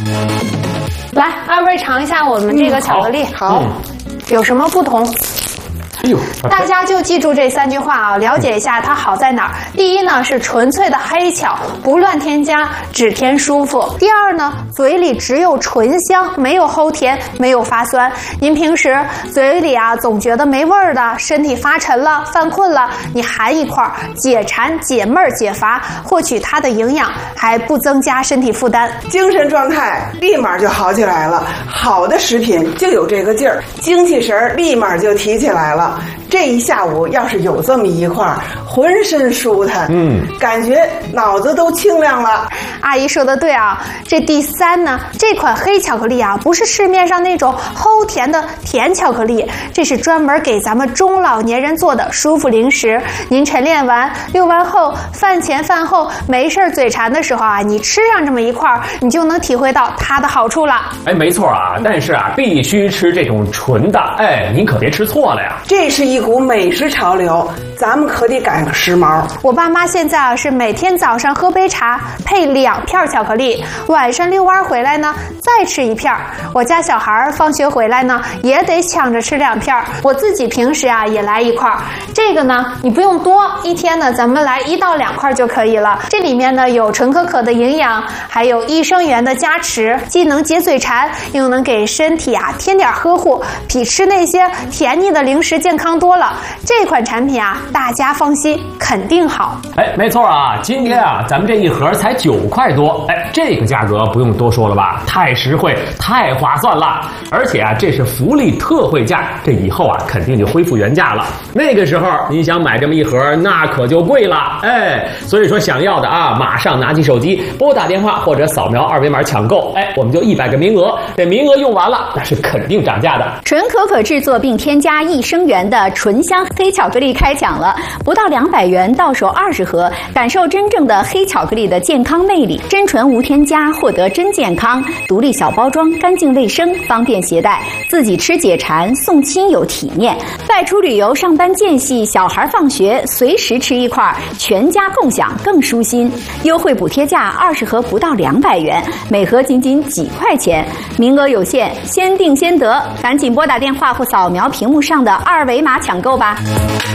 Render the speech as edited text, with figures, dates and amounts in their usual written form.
来，二位尝一下我们这个巧克力， 好， 有什么不同？ 哎呦， 大家就记住这3句话啊，了解一下它好在哪儿。第一呢是纯粹的黑巧，不乱添加，只添舒服。第二呢，嘴里只有醇香，没有齁甜，没有发酸。您平时嘴里啊总觉得没味儿的，身体发沉了、犯困了，你含一块，解馋、解闷儿、解乏，获取它的营养，还不增加身体负担， 精神状态立马就好起来了。好的食品就有这个劲儿，精气神立马就提起来了。这一下午要是有这么一块，浑身舒坦，感觉脑子都清亮了。 阿姨说的对啊，这第3呢，这款黑巧克力啊，不是市面上那种齁甜的甜巧克力，这是专门给咱们中老年人做的舒服零食。您晨练完、遛完后、饭前饭后没事嘴馋的时候啊，你吃上这么一块，你就能体会到它的好处了。 哎，没错啊，但是啊，必须吃这种纯的，哎，您可别吃错了呀。 这是一股美食潮流，咱们可得赶个时髦。 我爸妈现在啊是每天早上喝杯茶，配2片巧克力，晚上遛弯回来呢再吃1片。我家小孩放学回来呢也得抢着吃2片，我自己平时啊也来1块。这个呢你不用多，一天呢咱们来1到2块就可以了。这里面呢有纯可可的营养，还有益生元的加持，既能解嘴馋，又能给身体啊添点呵护，比吃那些甜腻的零食健康多了。这款产品啊，大家放心，肯定好。 哎，没错啊，今天啊，咱们这一盒才9块多，哎，这个价格不用多说了吧？太实惠，太划算了。而且啊，这是福利特惠价，这以后啊，肯定就恢复原价了。那个时候您想买这么一盒，那可就贵了。哎，所以说想要的啊，马上拿起手机拨打电话或者扫描2维码抢购。哎，我们就100个名额，这名额用完了，那是肯定涨价的。 纯可可制作并添加益生元的纯香黑巧克力开抢了，不到200元到手20盒，感受真正的黑巧克力的健康魅力。真纯无添加，获得真健康，独立小包装，干净卫生，方便携带，自己吃解馋，送亲友体面。外出旅游、上班间隙、小孩放学，随时吃1块，全家共享更舒心。优惠补贴价20盒不到200元，每盒仅几块钱，名额有限，先定先得，赶紧拨打电话或扫描屏幕上的2维码抢购吧。